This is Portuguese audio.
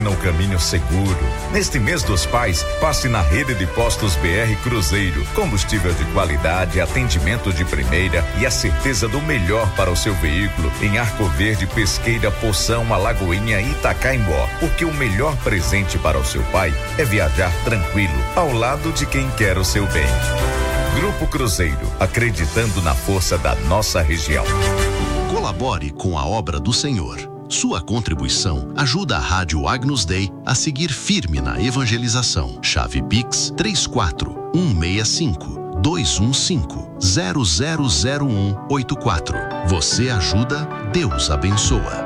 no caminho seguro. Neste mês dos pais, passe na rede de postos BR Cruzeiro. Combustível de qualidade, atendimento de primeira e a certeza do melhor para o seu veículo em Arco Verde, Pesqueira, Poção, Alagoinha e Itacaimbó. Porque o melhor presente para o seu pai é viajar tranquilo, ao lado de quem quer o seu bem. Grupo Cruzeiro, acreditando na força da nossa região. Colabore com a obra do Senhor. Sua contribuição ajuda a Rádio Agnus Dei a seguir firme na evangelização. Chave Pix 34-165-215-000184. Você ajuda, Deus abençoa.